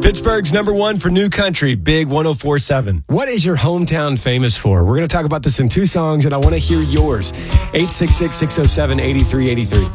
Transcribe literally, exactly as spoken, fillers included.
Pittsburgh's number one for new country, Big one oh four point seven. What is your hometown famous for? We're going to talk about this in two songs, and I want to hear yours. eight six six, six oh seven, eight three eight three.